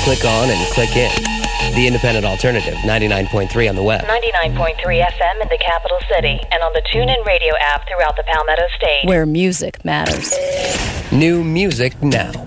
click on and click in. The Independent Alternative, 99.3 on the web. 99.3 FM in the capital city and on the TuneIn Radio app throughout the Palmetto State. Where music matters. New music now.